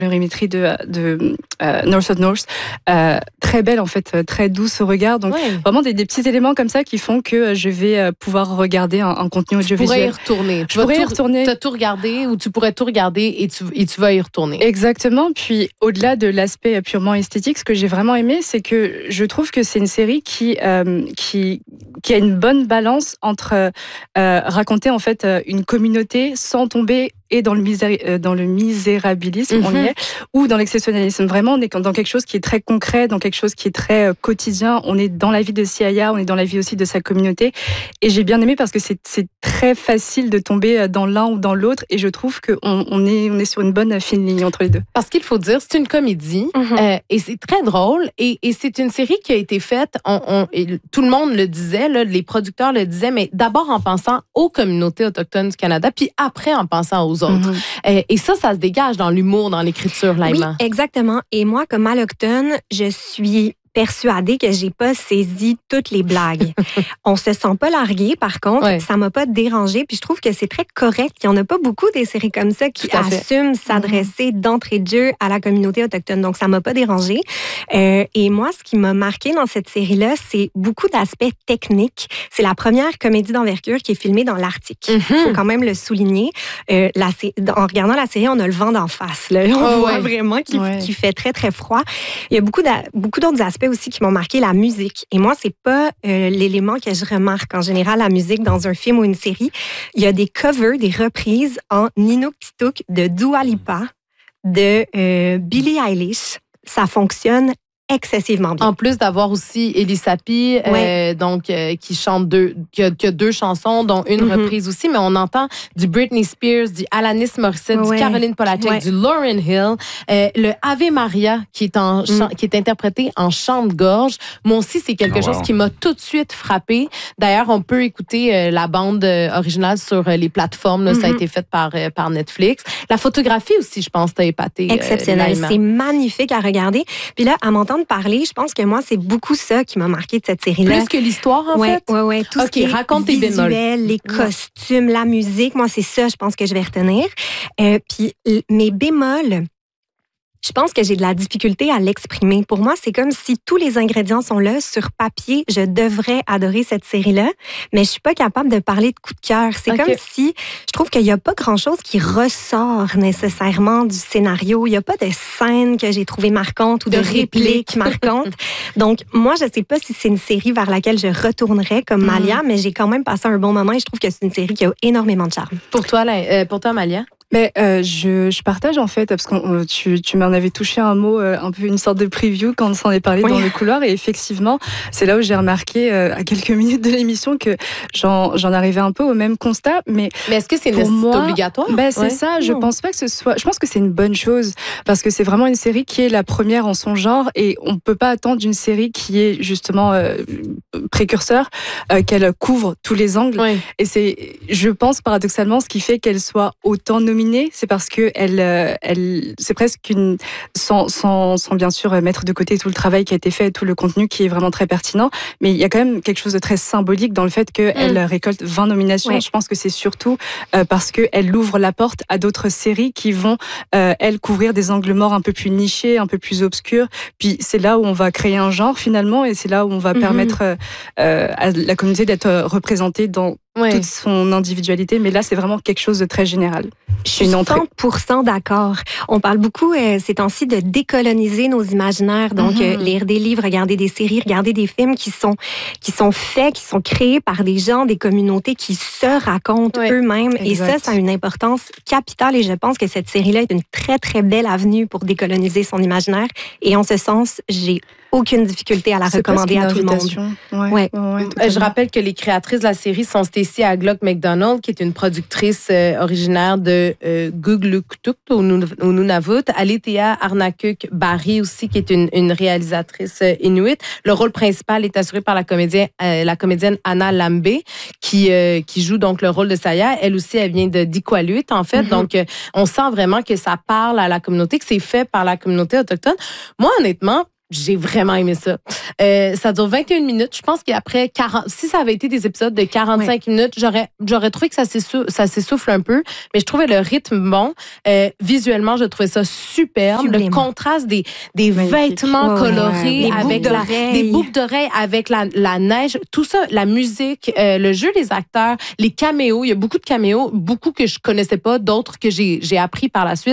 colorimétrie de North of North, très belle en fait, très douce au regard. Donc vraiment des petits éléments comme ça qui font que je vais pouvoir regarder un contenu audiovisuel. Tu pourrais y retourner. Tu vas tout regarder ou tu pourrais tout regarder et tu vas y retourner. Exactement. Puis au-delà de l'aspect purement esthétique, ce que j'ai vraiment aimé, c'est que je trouve que c'est une série qui a une bonne balance entre raconter en fait une communauté sans tomber et dans le misérabilisme, on y est, ou dans l'exceptionnalisme. Vraiment, on est dans quelque chose qui est très concret, dans quelque chose qui est très quotidien. On est dans la vie de Siaya, on est dans la vie aussi de sa communauté. Et j'ai bien aimé parce que c'est très facile de tomber dans l'un ou dans l'autre. Et je trouve qu'on est sur une bonne fine ligne entre les deux. Parce qu'il faut dire, c'est une comédie et c'est très drôle. Et c'est une série qui a été faite, et tout le monde le disait, là, les producteurs le disaient, mais d'abord en pensant aux communautés autochtones du Canada, puis après en pensant aux autres. Et ça se dégage dans l'humour, dans l'écriture, Laïma. Oui, exactement. Et moi, comme allochtone, je suis persuadée que j'ai pas saisi toutes les blagues. On se sent pas largué, par contre, ça m'a pas dérangé, puis je trouve que c'est très correct. Il y en a pas beaucoup des séries comme ça qui assument s'adresser d'entrée de jeu à la communauté autochtone, donc ça m'a pas dérangé. Et moi, ce qui m'a marqué dans cette série-là, c'est beaucoup d'aspects techniques. C'est la première comédie d'envergure qui est filmée dans l'Arctique. Il faut quand même le souligner. En regardant la série, on a le vent d'en face. Là. On voit vraiment qu'il fait très, très froid. Il y a beaucoup d'autres aspects aussi qui m'ont marqué, la musique. Et moi, c'est pas l'élément que je remarque en général, la musique dans un film ou une série. Il y a des covers, des reprises en Inuktitut de Dua Lipa, de Billie Eilish. Ça fonctionne excessivement bien. En plus d'avoir aussi Elisapi, qui chante qui a deux chansons, dont une reprise aussi, mais on entend du Britney Spears, du Alanis Morissette, du Caroline Polachek, du Lauryn Hill, le Ave Maria qui est interprété en chant de gorge. Moi aussi, c'est quelque chose qui m'a tout de suite frappée. D'ailleurs, on peut écouter la bande originale sur les plateformes. Là, ça a été fait par Netflix. La photographie aussi, je pense, t'a épaté. Exceptionnel. C'est magnifique à regarder. Puis là, à m'entendre parler, je pense que moi, c'est beaucoup ça qui m'a marqué de cette série-là. Plus que l'histoire, en fait? Oui. Tout ce qui est raconte tes visuel, les costumes, la musique, moi, c'est ça, je pense que je vais retenir. Puis mes bémols, je pense que j'ai de la difficulté à l'exprimer. Pour moi, c'est comme si tous les ingrédients sont là. Sur papier, je devrais adorer cette série-là, mais je suis pas capable de parler de coup de cœur. C'est comme si je trouve qu'il y a pas grand-chose qui ressort nécessairement du scénario. Il y a pas de scène que j'ai trouvée marquante ou de répliques marquantes. Donc, moi, je sais pas si c'est une série vers laquelle je retournerais comme Malia, mais j'ai quand même passé un bon moment et je trouve que c'est une série qui a énormément de charme. Pour toi, Malia? Mais je partage en fait, parce que tu m'en avais touché un mot, un peu une sorte de preview quand on s'en est parlé dans le couloir, et effectivement, c'est là où j'ai remarqué à quelques minutes de l'émission que j'en arrivais un peu au même constat. Mais est-ce que c'est obligatoire? C'est ça, je pense pas que ce soit... Je pense que c'est une bonne chose, parce que c'est vraiment une série qui est la première en son genre, et on peut pas attendre d'une série qui est justement précurseur, qu'elle couvre tous les angles. Et c'est, je pense paradoxalement, ce qui fait qu'elle soit autant nominée, c'est parce que c'est presque sans bien sûr mettre de côté tout le travail qui a été fait, tout le contenu qui est vraiment très pertinent, mais il y a quand même quelque chose de très symbolique dans le fait qu'elle récolte 20 nominations. Je pense que c'est surtout parce qu'elle ouvre la porte à d'autres séries qui vont, elles, couvrir des angles morts un peu plus nichés, un peu plus obscurs. Puis c'est là où on va créer un genre finalement, et c'est là où on va permettre à la communauté d'être représentée dans toute son individualité, mais là, c'est vraiment quelque chose de très général. Je suis 100% d'accord. On parle beaucoup ces temps-ci de décoloniser nos imaginaires, donc lire des livres, regarder des séries, regarder des films qui sont faits, qui sont créés par des gens, des communautés qui se racontent eux-mêmes. Et ça a une importance capitale, et je pense que cette série-là est une très, très belle avenue pour décoloniser son imaginaire. Et en ce sens, j'ai aucune difficulté à la recommander à tout le monde. Je rappelle que les créatrices de la série sont Stacey Aglock McDonald, qui est une productrice originaire de Gugluktuk au Nunavut, Alethea Arnakuk Barry aussi, qui est une réalisatrice inuit. Le rôle principal est assuré par la comédienne Anna Lambé, qui joue donc le rôle de Saya. Elle aussi, elle vient de d'Iqaluit, en fait. Donc, on sent vraiment que ça parle à la communauté, que c'est fait par la communauté autochtone. Moi, honnêtement, J'ai vraiment aimé ça. Ça dure 21 minutes. Je pense qu'après 40, si ça avait été des épisodes de 45 minutes, j'aurais trouvé que ça s'essouffle un peu, mais je trouvais le rythme bon. Visuellement, je trouvais ça superbe. Sublime. Le contraste des vêtements colorés avec des boucles d'oreilles avec la neige, tout ça, la musique, le jeu des acteurs, les caméos. Il y a beaucoup de caméos, beaucoup que je connaissais pas, d'autres que j'ai appris par la suite.